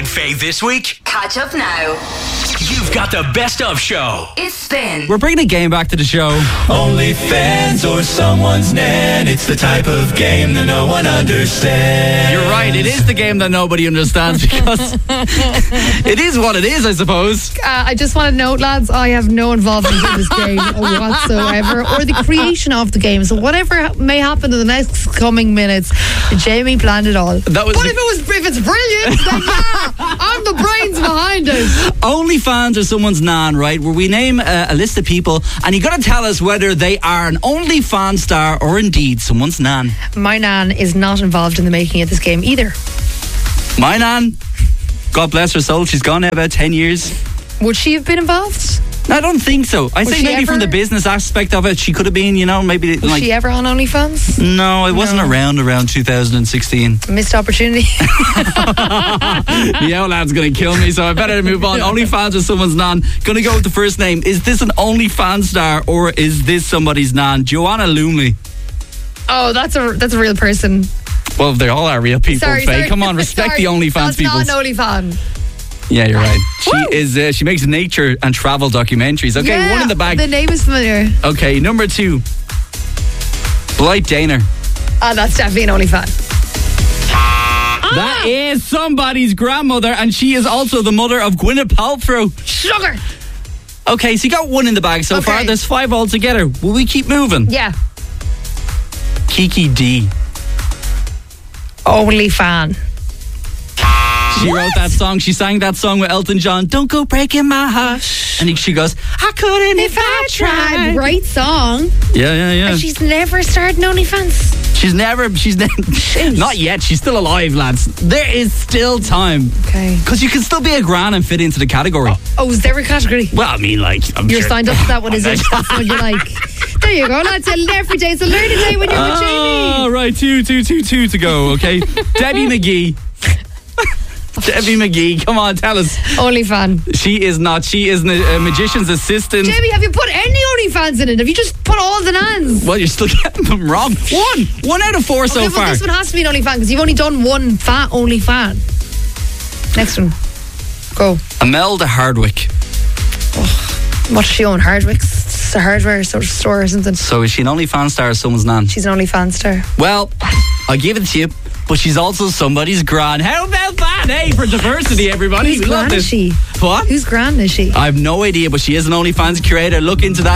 and Faye this week? Catch up now. You've got the best of show. It's Spin. We're bringing a game back to the show. Only fans or someone's nan. It's the type of game that no one understands. You're right, it is the game that nobody understands because it is what it is, I suppose. I just want to note, lads, I have no involvement in this game whatsoever, or the creation of the game. So whatever may happen in the next coming minutes, Jamie planned it all. That was but if it's brilliant, then yeah, I'm the brains behind it. OnlyFans or someone's nan, right? Where we name a list of people and you got to tell us whether they are an OnlyFans star or indeed someone's nan. My nan is not involved in the making of this game either. My nan, God bless her soul, she's gone now about 10 years. Would she have been involved? I don't think so. I'd Was say she maybe from ever- the business aspect of it, she could have been, you know, maybe Was she ever on OnlyFans? No, it wasn't around 2016. Missed opportunity. The old lad's going to kill me, so I better move on. OnlyFans or someone's nan. Going to go with the first name. Is this an OnlyFans star or is this somebody's nan? Joanna Lumley. Oh, that's a real person. Well, they all are real people, Sorry. Faye. Come on, respect the OnlyFans that's people. That's not an OnlyFans. Yeah, you're right. She makes nature and travel documentaries. Okay, Yeah, one in the bag. The name is familiar. Okay, number 2. Blight Daner. That's definitely an OnlyFans. That is somebody's grandmother, and she is also the mother of Gwyneth Paltrow. Sugar. Okay, so you got one in the bag so far. There's 5 altogether. Will we keep moving? Yeah. Kiki D. OnlyFans. She wrote that song. She sang that song with Elton John. Don't go breaking my heart. And she goes, I couldn't if I tried. Great song. Yeah. And she's never started an OnlyFans. She's not yet. She's still alive, lads. There is still time. Okay. Because you can still be a gran and fit into the category. Oh, is there a category? Well, I mean, like, You're signed up to that one, is it? That's what you like. There you go, lads. Every day's a learning day when you're with Jamie. Oh, right. Two to go, okay? Debbie McGee. Debbie McGee, come on, tell us. OnlyFans. She is not. She is a magician's assistant. Jamie, have you put any OnlyFans in it? Have you just put all the nans? Well, you're still getting them wrong. One out of 4 so Okay, far. but this one has to be an OnlyFans because you've only done one fat OnlyFans. Next one. Go. Imelda Hardwick. What does she own? Hardwick's? It's a hardware sort of store or something. So is she an OnlyFans star or someone's nan? She's an OnlyFans star. Well, I'll give it to you, but she's also somebody's gran. How about that, hey? For diversity, everybody. Whose We love gran this. is she? What? Whose gran is she? I have no idea, but she is an OnlyFans creator. Look into that.